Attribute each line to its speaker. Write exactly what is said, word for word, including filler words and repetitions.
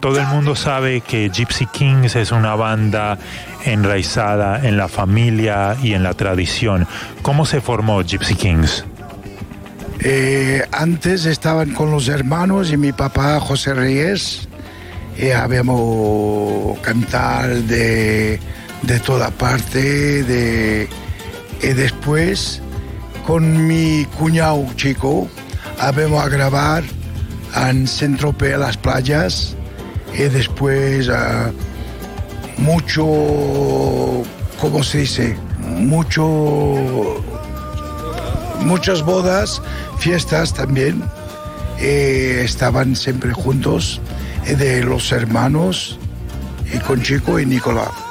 Speaker 1: todo el mundo sabe que Gypsy Kings es una banda enraizada en la familia y en la tradición. ¿Cómo se formó Gypsy Kings?
Speaker 2: Eh, antes estaban con los hermanos y mi papá José Reyes. Y habíamos cantar de, de toda parte. De, y después, con mi cuñado chico, habíamos a grabar en Saint-Tropez, las playas. Y después, uh, mucho, ¿cómo se dice? Mucho, muchas bodas, fiestas también. Y estaban siempre juntos, de los hermanos, y con Chico y Nicolás.